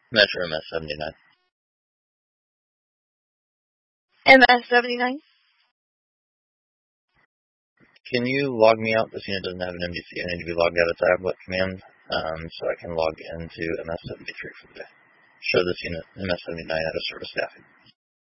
Metro MS-79. MS-79? Can you log me out? This unit doesn't have an MDC. I need to be logged out of tablet command so I can log into MS-73 for the day. Show this unit MS-79 out of service staffing.